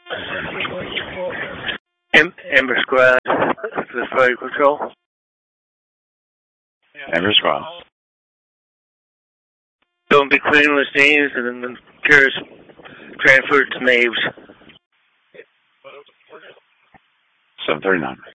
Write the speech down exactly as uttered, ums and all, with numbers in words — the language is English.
Em- Ember Squad, this flight control. Ember Squad. Don't be cleaning with names and then cures transferred to Maves. seven thirty-nine.